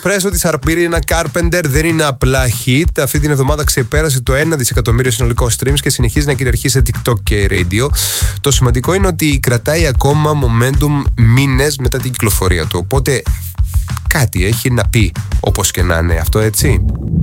Espresso της Sabrina Carpenter δεν είναι απλά hit. Αυτή την εβδομάδα ξεπέρασε το 1 δισεκατομμύριο συνολικό streams και συνεχίζει να κυριαρχεί σε TikTok και radio. Το σημαντικό είναι ότι κρατάει ακόμα momentum μήνες μετά την κυκλοφορία του. Οπότε κάτι έχει να πει, όπως και να είναι αυτό, έτσι.